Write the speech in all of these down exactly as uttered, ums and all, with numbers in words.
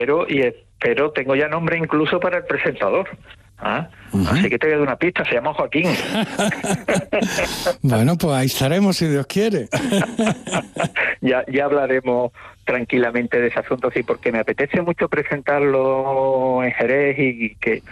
Pero, y espero, tengo ya nombre incluso para el presentador. ¿Ah? Uh-huh. Así que te voy a dar una pista, se llama Joaquín. Bueno, pues ahí estaremos si Dios quiere. ya, ya hablaremos tranquilamente de ese asunto, sí, porque me apetece mucho presentarlo en Jerez y que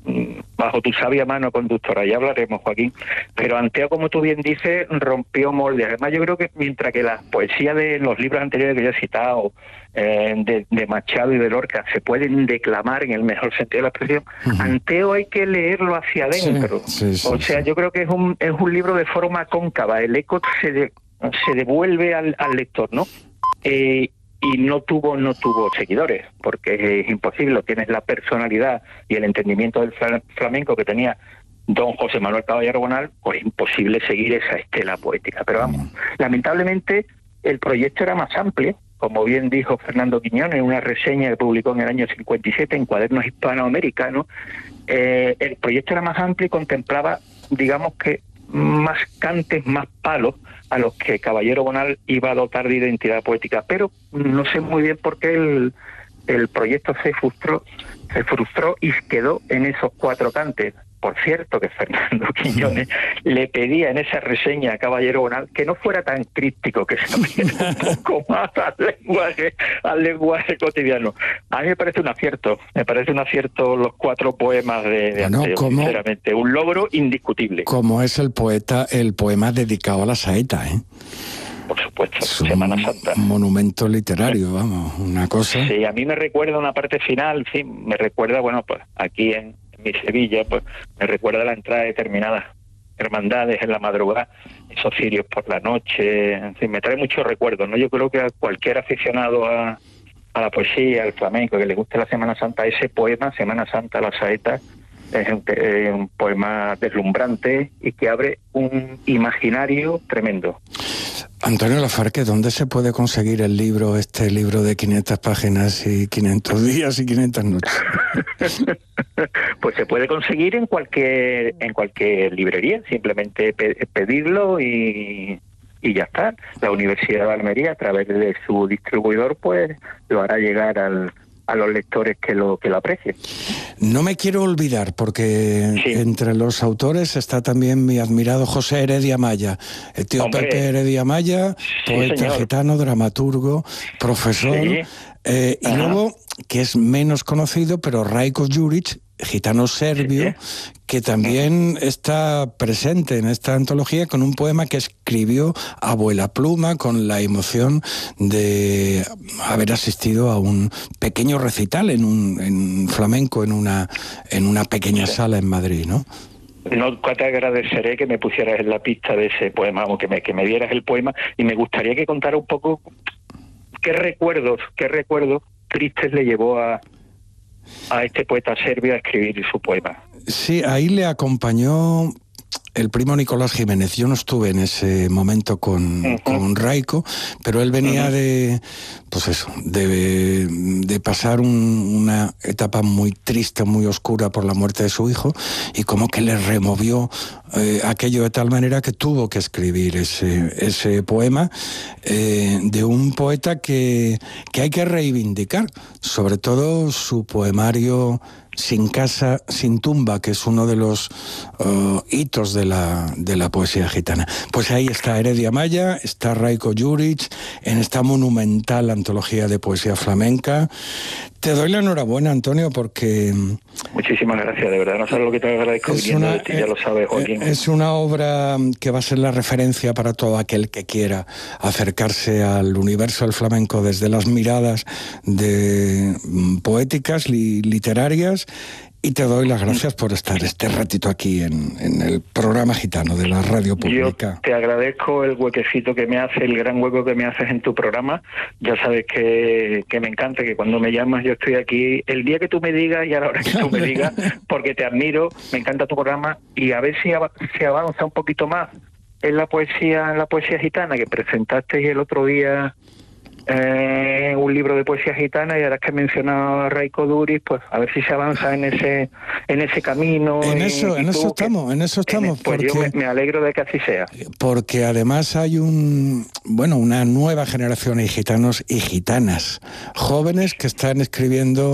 bajo tu sabia mano conductora, ya hablaremos, Joaquín. Pero Anteo, como tú bien dices, rompió moldes. Además, yo creo que mientras que las poesías de los libros anteriores que yo he citado, eh, de, de Machado y de Lorca, se pueden declamar en el mejor sentido de la expresión, uh-huh. Anteo hay que leerlo hacia adentro. Sí, sí, sí, o sea, sí. yo creo que es un, es un libro de forma cóncava. El eco se, de, se devuelve al, al lector, ¿no? Eh, y no tuvo no tuvo seguidores, porque es imposible, tienes la personalidad y el entendimiento del flamenco que tenía don José Manuel Caballero Bonal, pues imposible seguir esa estela poética. Pero vamos, lamentablemente el proyecto era más amplio, como bien dijo Fernando Quiñones en una reseña que publicó en el año cincuenta y siete en Cuadernos Hispanoamericanos. Eh, el proyecto era más amplio y contemplaba, digamos que, más cantes, más palos a los que Caballero Bonal iba a dotar de identidad poética, pero no sé muy bien por qué el, el proyecto se frustró, se frustró y quedó en esos cuatro cantes. Por cierto, que Fernando Quiñones le pedía en esa reseña a Caballero Bonal que no fuera tan críptico, que se metiera un poco más al lenguaje, al lenguaje cotidiano. A mí me parece un acierto, me parece un acierto los cuatro poemas de, de bueno, Anteo, como, sinceramente, un logro indiscutible. Como es el poeta, el poema dedicado a la saeta, ¿eh? Por supuesto, es Semana Santa. Un monumento literario, vamos, una cosa. Sí, a mí me recuerda una parte final, sí, me recuerda, bueno, pues aquí en mi Sevilla, pues me recuerda la entrada de determinadas hermandades en la madrugada, esos cirios por la noche, en fin, me trae muchos recuerdos, ¿no? Yo creo que a cualquier aficionado a, a la poesía, al flamenco, que le guste la Semana Santa, ese poema, Semana Santa, la saeta, es un, eh, un poema deslumbrante y que abre un imaginario tremendo. Antonio Lafarque, ¿dónde se puede conseguir el libro, este libro de quinientas páginas y quinientos días y quinientas noches? Pues se puede conseguir en cualquier en cualquier librería, simplemente pe- pedirlo y, y ya está. La Universidad de Almería, a través de su distribuidor, pues lo hará llegar al a los lectores que lo que lo aprecien. No me quiero olvidar, porque sí. entre los autores está también mi admirado José Heredia Maya, el tío Hombre. Pepe Heredia Maya, poeta sí, gitano, dramaturgo, profesor, sí. eh, y luego, que es menos conocido, pero Rajko Đurić, gitano serbio, sí. que también está presente en esta antología con un poema que escribió Abuela Pluma, con la emoción de haber asistido a un pequeño recital en un en flamenco en una en una pequeña sí. sala en Madrid, ¿no? No te agradeceré que me pusieras en la pista de ese poema, o que me, que me dieras el poema, y me gustaría que contara un poco qué recuerdos, qué recuerdos tristes le llevó a a este poeta serbio a escribir su poema. Sí, ahí le acompañó el primo Nicolás Jiménez. Yo no estuve en ese momento con, uh-huh. con Rajko, pero él venía uh-huh. de, pues eso, de, de pasar un, una etapa muy triste, muy oscura por la muerte de su hijo, y como que le removió eh, aquello de tal manera que tuvo que escribir ese, ese poema eh, de un poeta que, que hay que reivindicar, sobre todo su poemario Sin casa, sin tumba, que es uno de los uh, hitos de la, de la poesía gitana. Pues ahí está Heredia Maya, está Rajko Đurić, en esta monumental antología de poesía flamenca. Te doy la enhorabuena, Antonio, porque... Muchísimas gracias, de verdad, no sabes lo que te agradezco viniendo de ti, ya lo sabes, Joaquín. Es una obra que va a ser la referencia para todo aquel que quiera acercarse al universo del flamenco desde las miradas de poéticas, li, literarias, y te doy las gracias por estar este ratito aquí en, en el programa gitano de la radio pública. Yo te agradezco el huequecito que me hace, el gran hueco que me haces en tu programa. Ya sabes que, que me encanta, que cuando me llamas yo estoy aquí el día que tú me digas y a la hora que tú me digas, porque te admiro, me encanta tu programa, y a ver si se avanza un poquito más en la poesía, en la poesía gitana que presentaste el otro día eh, un libro de poesía gitana, y ahora que he mencionado a Raiko Duriz, pues a ver si se avanza en ese en ese camino. En y, eso, y en eso que, estamos, en eso estamos. En, pues porque, yo me, me alegro de que así sea. Porque además hay un, bueno, una nueva generación de gitanos y gitanas, jóvenes que están escribiendo